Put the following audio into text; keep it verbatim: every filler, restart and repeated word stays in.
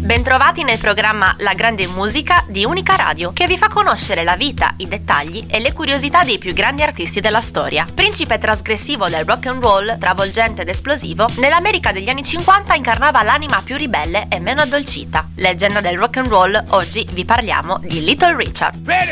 Bentrovati nel programma La Grande Musica di Unica Radio, che vi fa conoscere la vita, i dettagli e le curiosità dei più grandi artisti della storia. Principe trasgressivo del rock and roll, travolgente ed esplosivo, nell'America degli anni cinquanta incarnava l'anima più ribelle e meno addolcita. Leggenda del rock and roll, oggi vi parliamo di Little Richard.